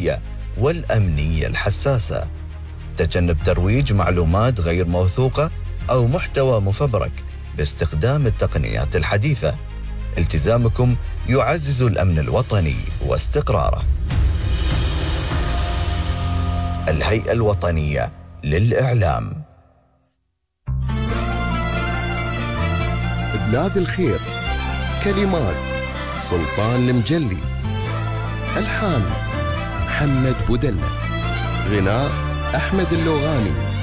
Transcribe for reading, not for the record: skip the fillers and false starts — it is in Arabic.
الوطنية والأمنية الحساسة. تجنب ترويج معلومات غير موثوقة أو محتوى مفبرك باستخدام التقنيات الحديثة. التزامكم يعزز الأمن الوطني واستقراره. الهيئة الوطنية للإعلام. بلاد الخير. كلمات سلطان المجلي. ألحان محمد بودلة. غناء أحمد اللوغاني.